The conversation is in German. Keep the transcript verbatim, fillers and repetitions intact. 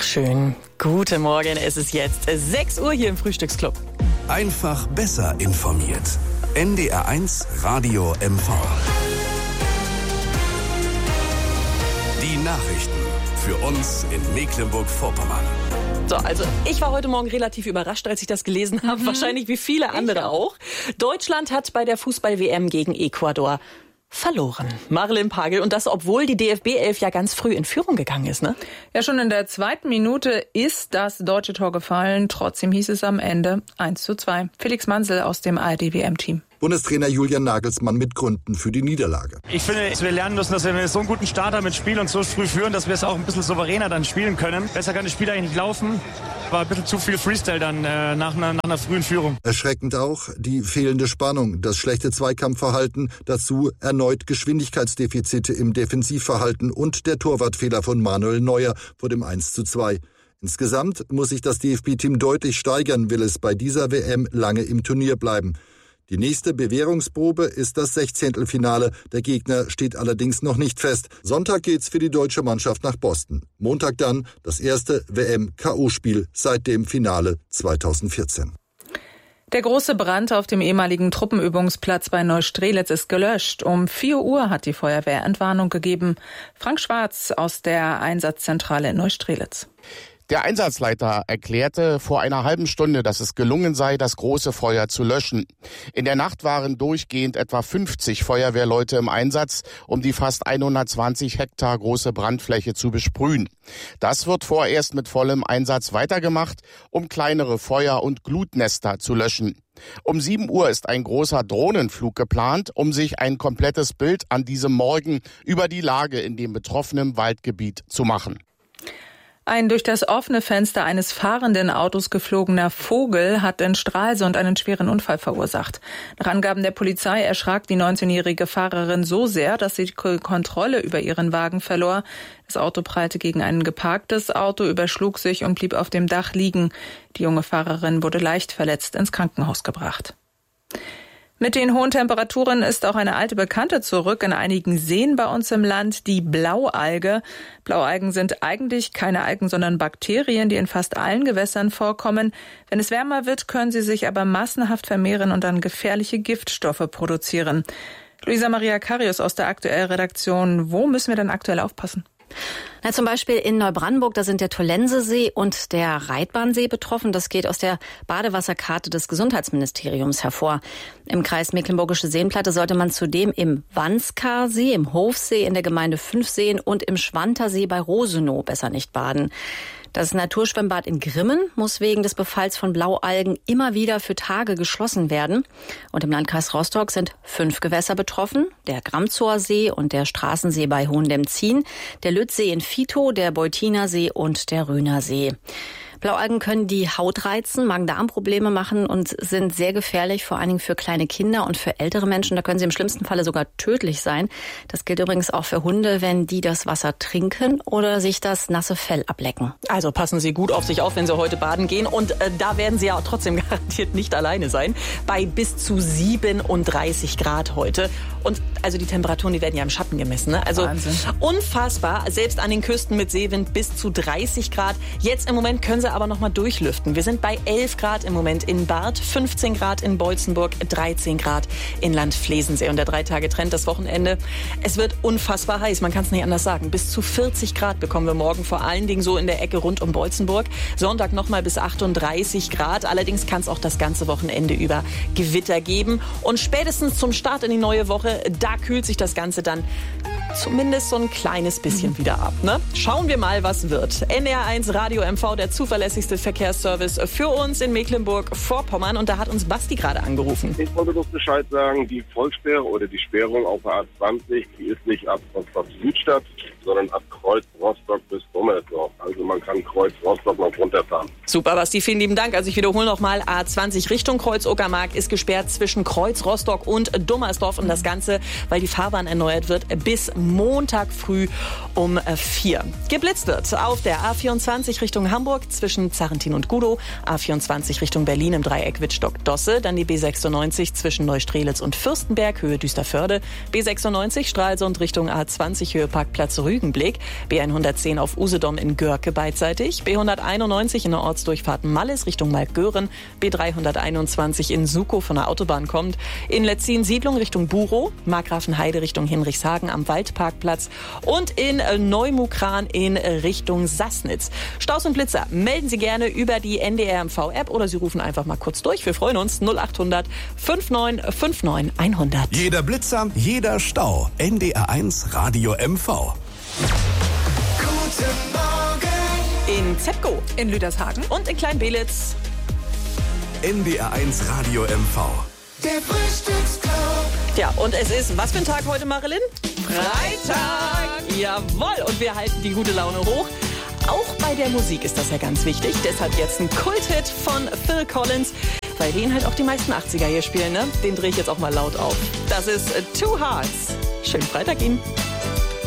schön. Guten Morgen, es ist jetzt sechs Uhr hier im Frühstücksclub. Einfach besser informiert. N D R eins Radio M V. Die Nachrichten für uns in Mecklenburg-Vorpommern. So, also ich war heute Morgen relativ überrascht, als ich das gelesen habe. Mhm. Wahrscheinlich wie viele andere auch. Deutschland hat bei der Fußball-W M gegen Ecuador verloren. Marilyn Pagel. Und das, obwohl die D F B elf ja ganz früh in Führung gegangen ist, ne? Ja, schon in der zweiten Minute ist das deutsche Tor gefallen. Trotzdem hieß es am Ende eins zu zwei. Felix Mansel aus dem A R D-W M-Team. Bundestrainer Julian Nagelsmann mit Gründen für die Niederlage. Ich finde, wir lernen müssen, dass wir so einen guten Start haben mit Spiel und so früh führen, dass wir es auch ein bisschen souveräner dann spielen können. Besser kann das Spiel eigentlich nicht laufen. War ein bisschen zu viel Freestyle dann äh, nach, einer, nach einer frühen Führung. Erschreckend auch die fehlende Spannung, das schlechte Zweikampfverhalten, dazu erneut Geschwindigkeitsdefizite im Defensivverhalten und der Torwartfehler von Manuel Neuer vor dem eins zu zwei. Insgesamt muss sich das D F B-Team deutlich steigern, will es bei dieser W M lange im Turnier bleiben. Die nächste Bewährungsprobe ist das Sechzehntelfinale. Der Gegner steht allerdings noch nicht fest. Sonntag geht's für die deutsche Mannschaft nach Boston. Montag dann das erste W M-K O-Spiel seit dem Finale zweitausendvierzehn. Der große Brand auf dem ehemaligen Truppenübungsplatz bei Neustrelitz ist gelöscht. Um vier Uhr hat die Feuerwehr Entwarnung gegeben. Frank Schwarz aus der Einsatzzentrale in Neustrelitz. Der Einsatzleiter erklärte vor einer halben Stunde, dass es gelungen sei, das große Feuer zu löschen. In der Nacht waren durchgehend etwa fünfzig Feuerwehrleute im Einsatz, um die fast hundertzwanzig Hektar große Brandfläche zu besprühen. Das wird vorerst mit vollem Einsatz weitergemacht, um kleinere Feuer- und Glutnester zu löschen. Um sieben Uhr ist ein großer Drohnenflug geplant, um sich ein komplettes Bild an diesem Morgen über die Lage in dem betroffenen Waldgebiet zu machen. Ein durch das offene Fenster eines fahrenden Autos geflogener Vogel hat in Stralsund einen schweren Unfall verursacht. Nach Angaben der Polizei erschrak die neunzehnjährige Fahrerin so sehr, dass sie die Kontrolle über ihren Wagen verlor. Das Auto prallte gegen ein geparktes Auto, überschlug sich und blieb auf dem Dach liegen. Die junge Fahrerin wurde leicht verletzt ins Krankenhaus gebracht. Mit den hohen Temperaturen ist auch eine alte Bekannte zurück in einigen Seen bei uns im Land, die Blaualge. Blaualgen sind eigentlich keine Algen, sondern Bakterien, die in fast allen Gewässern vorkommen. Wenn es wärmer wird, können sie sich aber massenhaft vermehren und dann gefährliche Giftstoffe produzieren. Luisa Maria Karius aus der Aktuell-Redaktion. Wo müssen wir denn aktuell aufpassen? Na, zum Beispiel in Neubrandenburg, da sind der Tollensesee und der Reitbahnsee betroffen. Das geht aus der Badewasserkarte des Gesundheitsministeriums hervor. Im Kreis Mecklenburgische Seenplatte sollte man zudem im Wanskarsee, im Hofsee, in der Gemeinde Fünfseen und im Schwantersee bei Rosenow besser nicht baden. Das Naturschwimmbad in Grimmen muss wegen des Befalls von Blaualgen immer wieder für Tage geschlossen werden. Und im Landkreis Rostock sind fünf Gewässer betroffen. Der Gramzower See und der Straßensee bei Hohenlemzin, der Lützsee in Vitow, der Beutiner See und der Röner See. Blaualgen können die Haut reizen, Magen-Darm-Probleme machen und sind sehr gefährlich, vor allen Dingen für kleine Kinder und für ältere Menschen. Da können sie im schlimmsten Falle sogar tödlich sein. Das gilt übrigens auch für Hunde, wenn die das Wasser trinken oder sich das nasse Fell ablecken. Also passen Sie gut auf sich auf, wenn Sie heute baden gehen. Und äh, da werden Sie ja trotzdem garantiert nicht alleine sein. Bei bis zu siebenunddreißig Grad heute. Und also die Temperaturen, die werden ja im Schatten gemessen. Ne? Also Wahnsinn. Unfassbar. Selbst an den Küsten mit Seewind bis zu dreißig Grad. Jetzt im Moment können Sie aber noch mal durchlüften. Wir sind bei elf Grad im Moment in Barth, fünfzehn Grad in Beutzenburg, dreizehn Grad in Landflesensee. Und der Drei-Tage-Trend, das Wochenende, es wird unfassbar heiß, man kann es nicht anders sagen. Bis zu vierzig Grad bekommen wir morgen, vor allen Dingen so in der Ecke rund um Beutzenburg. Sonntag noch mal bis achtunddreißig Grad. Allerdings kann es auch das ganze Wochenende über Gewitter geben. Und spätestens zum Start in die neue Woche, da kühlt sich das Ganze dann zumindest so ein kleines bisschen mhm. wieder ab. Ne? Schauen wir mal, was wird. N D R eins Radio M V, der zuverlässigste Verkehrsservice für uns in Mecklenburg-Vorpommern. Und da hat uns Basti gerade angerufen. Ich wollte bloß Bescheid sagen, die Vollsperre oder die Sperrung auf der A zwanzig, die ist nicht ab Rostock-Südstadt, sondern ab Kreuz Rostock bis Dommersdorf. Also man kann Kreuz Rostock noch runterfahren. Super, Basti, vielen lieben Dank. Also ich wiederhole nochmal, A zwanzig Richtung Kreuz-Uckermark ist gesperrt zwischen Kreuz, Rostock und Dummersdorf. Und das Ganze, weil die Fahrbahn erneuert wird, bis Montag früh um vier. Geblitzt wird auf der A vierundzwanzig Richtung Hamburg zwischen Zarrentin und Gudow, A vierundzwanzig Richtung Berlin im Dreieck Wittstock-Dosse, dann die B sechsundneunzig zwischen Neustrelitz und Fürstenberg, Höhe Düsterförde, B sechsundneunzig Stralsund Richtung A zwanzig, Höhe Parkplatz Rügenblick, B hundertzehn auf Usedom in Görke beidseitig, B hunderteinundneunzig in der Ortsdurchfahrt Malles Richtung Malkgören, B dreihunderteinundzwanzig in Sukow von der Autobahn kommt, in Letzin Siedlung Richtung Burow, Markgrafenheide Richtung Hinrichshagen am Waldparkplatz und in Neumukran in Richtung Sassnitz. Staus und Blitzer melden Sie gerne über die N D R M V-App oder Sie rufen einfach mal kurz durch. Wir freuen uns. null acht hundert neunundfünfzig neunundfünfzig hundert. Jeder Blitzer, jeder Stau. N D R eins Radio M V. Guten Morgen. In Zepkow, In Lüdershagen. und in Kleinbelitz. N D R eins Radio M V. Der Frühstücksclub. Ja, und es ist, was für ein Tag heute, Marilyn? Freitag! Jawohl, und wir halten die gute Laune hoch. Auch bei der Musik ist das ja ganz wichtig. Deshalb jetzt ein Kulthit von Phil Collins, weil den halt auch die meisten achtziger hier spielen, ne? Den drehe ich jetzt auch mal laut auf. Das ist Two Hearts. Schönen Freitag Ihnen.